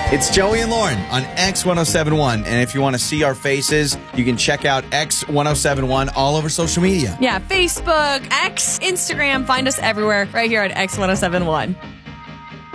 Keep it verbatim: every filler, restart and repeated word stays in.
It's Joey and Lauren on X one oh seven one. And if you want to see our faces, you can check out X one oh seven one all over social media. Yeah, Facebook, X, Instagram. Find us everywhere right here at X one oh seven one.